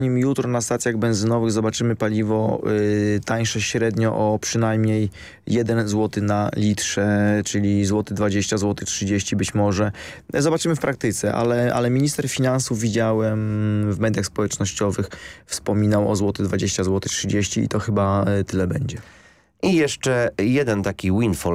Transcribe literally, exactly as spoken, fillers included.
Jutro na stacjach benzynowych zobaczymy paliwo y, tańsze średnio o przynajmniej jeden złoty na litrze, czyli złoty dwadzieścia, złoty trzydzieści być może. Zobaczymy w praktyce, ale, ale minister finansów widziałem w mediach społecznościowych wspominał o złoty dwadzieścia, złoty trzydzieści i to chyba y, tyle będzie. I jeszcze jeden taki windfall